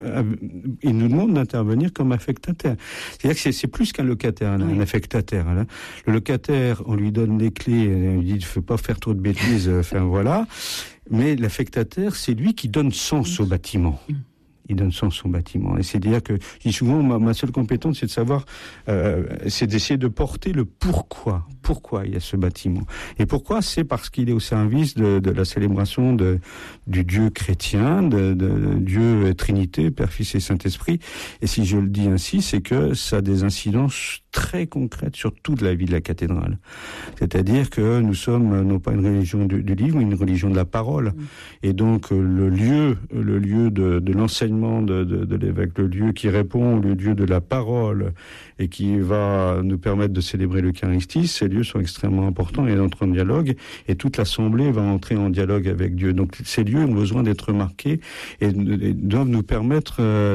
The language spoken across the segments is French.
il nous demande d'intervenir comme affectataire. C'est-à-dire que c'est plus qu'un locataire, un affectataire. Hein. Le locataire, on lui donne les clés, on lui dit il faut pas faire trop de bêtises, enfin voilà. Mais l'affectataire, c'est lui qui donne sens au bâtiment. Il donne sens au bâtiment. Et c'est-à-dire que, je dis souvent, ma seule compétence, c'est de savoir, c'est d'essayer de porter le pourquoi. Pourquoi il y a ce bâtiment. Et pourquoi? C'est parce qu'il est au service de la célébration du Dieu chrétien, de Dieu Trinité, Père, Fils et Saint-Esprit. Et si je le dis ainsi, c'est que ça a des incidences très concrètes sur toute la vie de la cathédrale. C'est-à-dire que nous sommes non pas une religion du livre, mais une religion de la parole. Et donc, le lieu de l'enseignement de l'évêque, le lieu qui répond, le lieu de la parole et qui va nous permettre de célébrer l'Eucharistie, ces lieux sont extrêmement importants et entrent en dialogue, et toute l'Assemblée va entrer en dialogue avec Dieu. Donc ces lieux ont besoin d'être marqués et doivent nous permettre,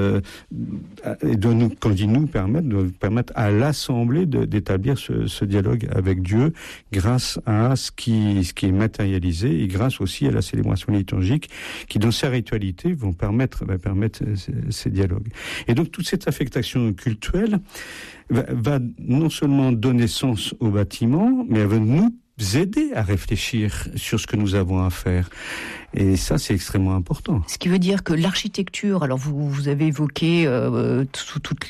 quand je dis nous permettre, doivent permettre à l'Assemblée d'établir ce dialogue avec Dieu grâce à ce qui est matérialisé et grâce aussi à la célébration liturgique qui, dans sa ritualité, va permettre ces dialogues. Et donc toute cette affectation cultuelle va non seulement donner sens au bâtiment, mais elle va nous aider à réfléchir sur ce que nous avons à faire. Et ça, c'est extrêmement important. Ce qui veut dire que l'architecture, alors vous avez évoqué toute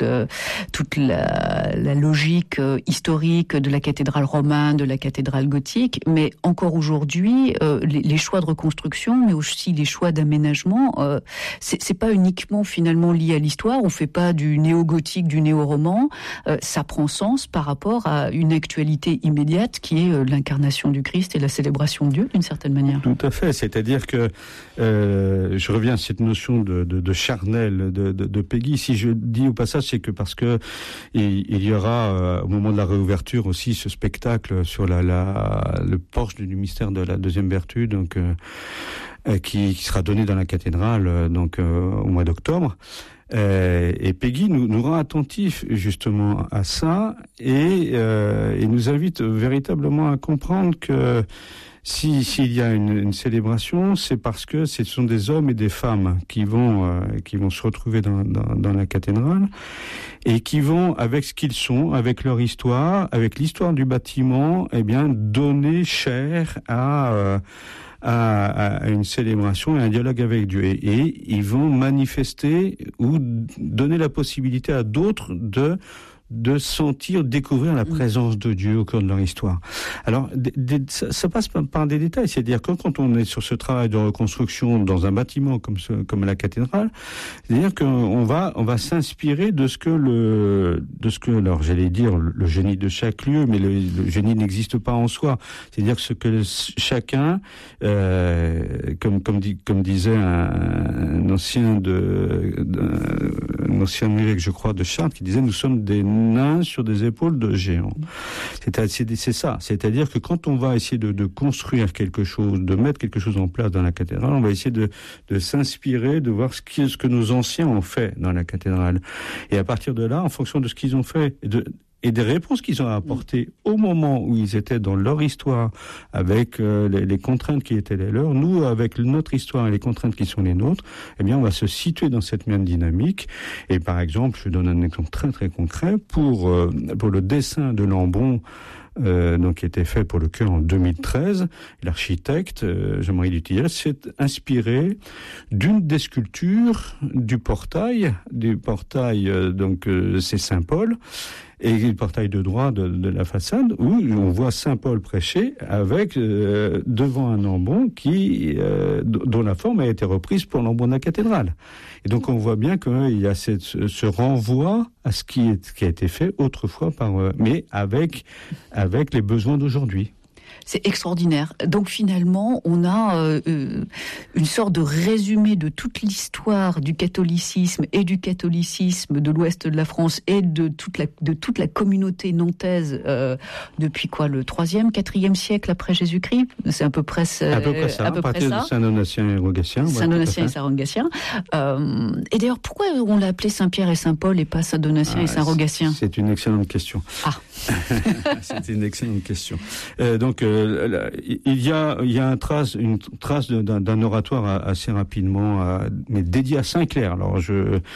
la logique historique de la cathédrale romane, de la cathédrale gothique, mais encore aujourd'hui, les choix de reconstruction, mais aussi les choix d'aménagement, c'est pas uniquement finalement lié à l'histoire. On fait pas du néo-gothique, du néo-roman. Ça prend sens par rapport à une actualité immédiate qui est l'incarnation du Christ et la célébration de Dieu, d'une certaine manière. Tout à fait. C'est-à-dire que je reviens à cette notion de charnel de Péguy. Si je dis au passage, c'est que parce que il y aura au moment de la réouverture aussi ce spectacle sur le porche du mystère de la deuxième vertu, donc qui sera donné dans la cathédrale au mois d'octobre. Et Péguy nous rend attentifs justement à ça et nous invite véritablement à comprendre que s'il y a une célébration, c'est parce que ce sont des hommes et des femmes qui vont se retrouver dans la cathédrale et qui vont, avec ce qu'ils sont, avec leur histoire, avec l'histoire du bâtiment, donner chair à une célébration et un dialogue avec Dieu. Et ils vont manifester ou donner la possibilité à d'autres de sentir, découvrir la présence de Dieu au cœur de leur histoire. Alors, ça passe par des détails. C'est-à-dire que quand on est sur ce travail de reconstruction dans un bâtiment comme la cathédrale, c'est-à-dire qu'on va s'inspirer de ce que, alors j'allais dire le génie de chaque lieu, mais le génie n'existe pas en soi. C'est-à-dire ce que chacun, comme disait un ancien évêque, je crois, de Chartres, qui disait, nous sommes des nains sur des épaules de géants. C'est ça. C'est-à-dire que quand on va essayer de construire quelque chose, de mettre quelque chose en place dans la cathédrale, on va essayer de s'inspirer, de voir ce que nos anciens ont fait dans la cathédrale. Et à partir de là, en fonction de ce qu'ils ont fait et des réponses qu'ils ont apportées au moment où ils étaient dans leur histoire, avec les contraintes qui étaient les leurs, nous, avec notre histoire et les contraintes qui sont les nôtres, on va se situer dans cette même dynamique. Et par exemple, je donne un exemple très très concret, pour le dessin de Lambon, qui était fait pour le chœur en 2013, l'architecte Jean-Marie Dutilleul s'est inspiré d'une des sculptures du portail, c'est Saint-Paul, et le portail de droit de la façade, où on voit Saint-Paul prêcher avec devant un ambon dont la forme a été reprise pour l'ambon de la cathédrale. Et donc on voit bien qu'il y a ce renvoi à ce qui a été fait autrefois mais avec les besoins d'aujourd'hui. C'est extraordinaire. Donc finalement, on a une sorte de résumé de toute l'histoire du catholicisme et du catholicisme de l'ouest de la France et de toute la communauté nantaise depuis le 3e, 4e siècle après Jésus-Christ. C'est à peu près ça. À partir de Saint-Donatien et Rogatien. Saint-Donatien et Saint-Rogatien. Et d'ailleurs, pourquoi on l'a appelé Saint-Pierre et Saint-Paul et pas Saint-Donatien et Saint-Rogatien ? C'est une excellente question. Ah. C'est une excellente question. Donc il y a une trace d'un oratoire assez rapidement, mais dédié à Saint-Clair. Alors